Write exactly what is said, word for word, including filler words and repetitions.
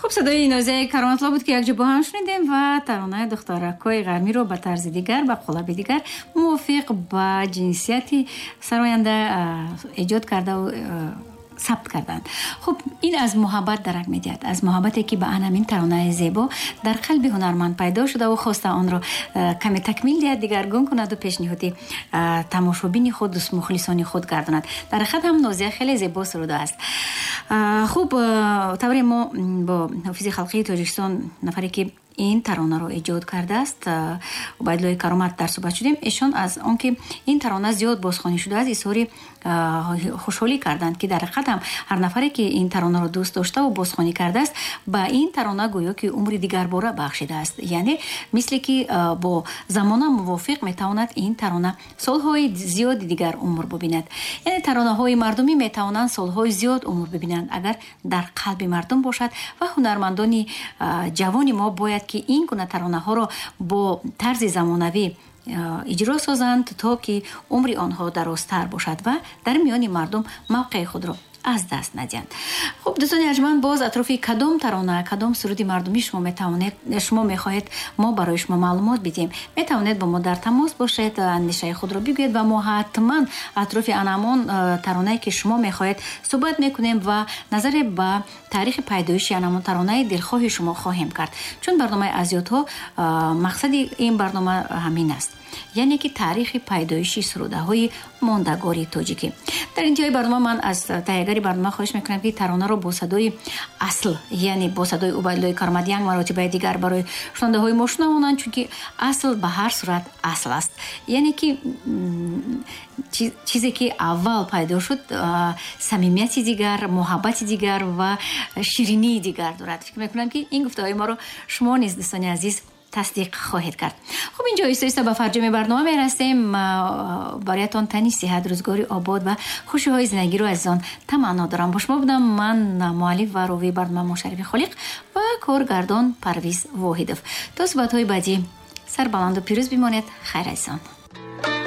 خب صدای نازه کرامت‌الله بود که یک جا با هم شنیدیم و ترانه دخترک‌های غرمی رو به طرز دیگر به قالب دیگر موافق با جنسیت سراینده ایجاد کرده و ثبت کردند. خب این از محبت درک می‌دهد، از محبتی که به همین ترانه زیبا در قلب هنرمند پیدا شده و خواسته آن را کمی تکمیل دهد، دیگرگون کند و پیشنهادی تماشابین خود دوست مخلصان خود گرداند. در حقیقت هم نازیه خیلی زیبا سروده است. خوب طوری ما با حافظ خلقی تاجیکستان، نفری که این ترانه رو ایجاد کرده است، عبیدالله کرامت در صحبت شدیم. ایشان از آنکه این ترانه زیاد بازخوانی شده است اظهار خوشحالی کردند که در حقیقت هم هر نفری که این ترانه رو دوست داشته و بازخوانی کرده است با این ترانه گویا که عمری دیگر باره بخشیده است. یعنی مثل که با زمان موافق میتواند این ترانه سالهای زیاد دیگر عمر ببیند. یعنی ترانه های مردمی میتوانند سالهای زیاد عمر ببینند اگر در قلب مردم باشد و هنرمندان جوان ما باید که این گونه ترانه ها را با طرز زمانوی اجرا سازند تا که عمر آنها درازتر باشد و در میان مردم موقع خود را از دست ندهند. خب دوستان ارجمند، باز اطراف کدام ترانه کدام سرود مردمی شما میتوانید شما میخواهید ما برای شما معلومات بدیم، میتوانید با ما در تماس باشید، اندیشه خود را بگویید و ما حتما اطراف انمان ترانه‌ای که شما میخواهید صحبت میکنیم و نظر به تاریخ پیدایش انمان ترانه دلخواه شما خواهیم کرد. چون برنامه ازیات‌ها مقصد این برنامه همین است، یعنی که تاریخ پیدایشی سروده های ماندگاری تاجیکی. در انتهای برنامه من از تهیه‌گر برنامه خواهش میکنم که ترانه رو با صدای اصل، یعنی با صدای عبیدالله کرامت یک مراتب دیگر برای شنونده های ما شنوانند، چون که اصل به هر صورت اصل است. یعنی که چیزی که اول پیدا شد صمیمیت دیگر، محبت دیگر و شیرینی دیگر دارد. فکر میکنم که این گفته های ما رو شما نیز دوستان عزیز تصدیق خواهید کرد. خب اینجا ایستا ایستا به فرجام برنامه میرسیم. برایتان تنی صحت، روزگاری آباد و خوشی های زندگی رو از آن تمنا دارم. با شما بودم من مؤلف و راوی برنامه مشرف خالق و کارگردان پرویز واحدوف. تا صحبت های بعدی سربلند و پیروز بمانید. خیر ایسان.